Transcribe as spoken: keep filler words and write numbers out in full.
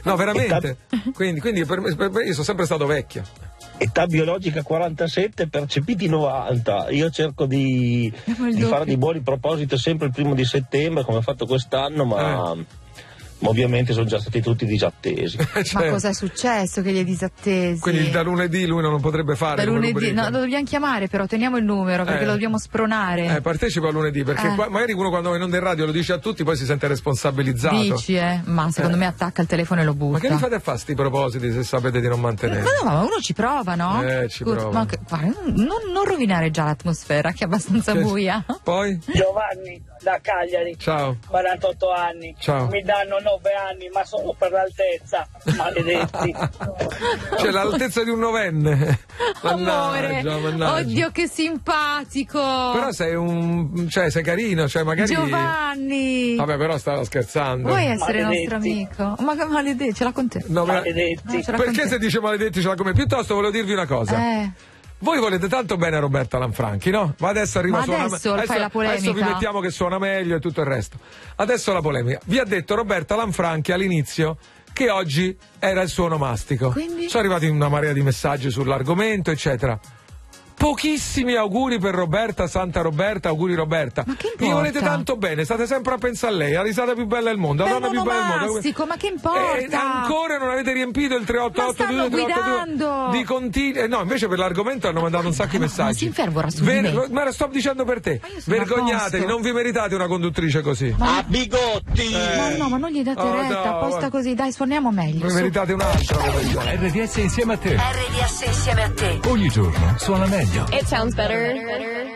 No, veramente. Quindi, quindi per me, per me, io sono sempre stato vecchio. Età biologica quarantasette, percepiti novanta. Io cerco di, di fare dei buoni propositi sempre il primo di settembre, come ho fatto quest'anno, ma... Eh. Ma ovviamente sono già stati tutti disattesi. Certo. Ma cosa è successo che li è disattesi? Quindi da lunedì lui non lo potrebbe fare. Da lunedì, no, lo dobbiamo chiamare però, teniamo il numero perché eh. lo dobbiamo spronare. Eh, partecipa a lunedì perché eh. qua, magari uno quando non in radio lo dice a tutti poi si sente responsabilizzato. Dici, eh? Ma secondo eh. me attacca il telefono e lo butta. Ma che li fate a fare sti propositi se sapete di non mantenere? Ma no, ma uno ci prova, no? Eh, ci prova. Ma che, guarda, non, non rovinare già l'atmosfera che è abbastanza che... buia. Poi? Giovanni da Cagliari. Ciao. quarantotto anni. Ciao. Mi danno nove anni, ma solo per l'altezza, maledetti. C'è l'altezza di un novenne. Amore, mannaggia, mannaggia. Oddio che simpatico. Però sei un, cioè sei carino, cioè magari Giovanni. Vabbè, però stava scherzando. Vuoi essere maledetti. nostro amico? Ma che maledetti, ce l'ha con te. No, maledetti. No, perché se dice maledetti ce l'ha con me? Piuttosto volevo dirvi una cosa. Eh. Voi volete tanto bene a Roberta Lanfranchi, no? Ma adesso arriva Ma suona adesso adesso, fai la polemica. adesso vi mettiamo che suona meglio e tutto il resto. Adesso la polemica. Vi ha detto Roberta Lanfranchi all'inizio che oggi era il suo onomastico. Quindi? Sono arrivati una marea di messaggi sull'argomento, eccetera. Pochissimi auguri per Roberta, Santa Roberta, auguri Roberta. Ma che importa? Gli volete tanto bene, state sempre a pensare a lei, la risata più bella del mondo, la donna più bella del mondo. Ma che importa? E ancora non avete riempito il tre otto otto due due tre otto due di continui. Eh, no, invece per l'argomento hanno mandato un sacco di messaggi. Ma si infervora su di me. Ma lo sto dicendo per te. Vergognatevi, non vi meritate una conduttrice così. Ma... A bigotti! Eh. Ma no, ma non gli date oh, retta, no, apposta così, dai, suoniamo meglio. Vi meritate un'altra. R D S insieme a te. R D S insieme a te. Ogni giorno suona meglio. It sounds better.